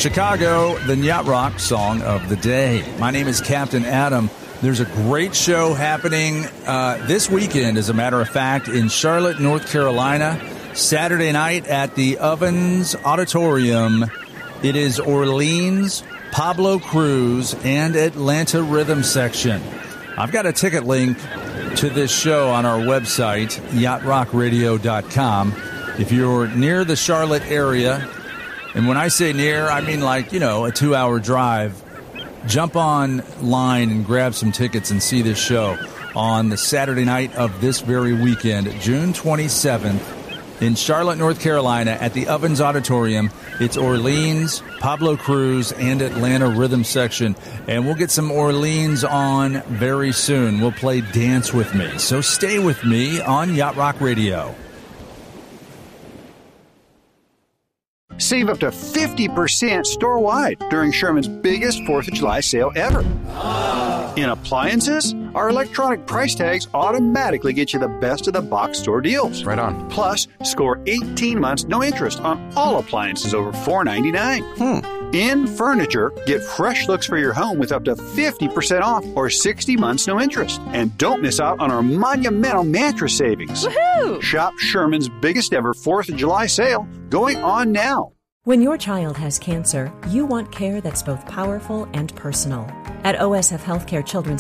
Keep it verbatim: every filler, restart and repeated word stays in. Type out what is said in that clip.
Chicago, the Yacht Rock song of the day. My name is Captain Adam. There's a great show happening uh, this weekend, as a matter of fact, in Charlotte, North Carolina. Saturday night at the Ovens Auditorium. It is Orleans, Pablo Cruz, and Atlanta Rhythm Section. I've got a ticket link to this show on our website, yacht rock radio dot com. If you're near the Charlotte area, and when I say near, I mean like, you know, a two-hour drive, jump online and grab some tickets and see this show on the Saturday night of this very weekend, June twenty-seventh, in Charlotte, North Carolina, at the Ovens Auditorium. It's Orleans, Pablo Cruz, and Atlanta Rhythm Section. And we'll get some Orleans on very soon. We'll play Dance With Me. So stay with me on Yacht Rock Radio. Save up to fifty percent store-wide during Sherman's biggest fourth of July sale ever. In appliances, our electronic price tags automatically get you the best of the box store deals. Right on. Plus, score eighteen months no interest on all appliances over four ninety-nine. Hmm. In furniture, get fresh looks for your home with up to fifty percent off or sixty months no interest. And don't miss out on our monumental mattress savings. Woohoo! Shop Sherman's biggest ever fourth of July sale going on now. When your child has cancer, you want care that's both powerful and personal. At O S F Healthcare Children's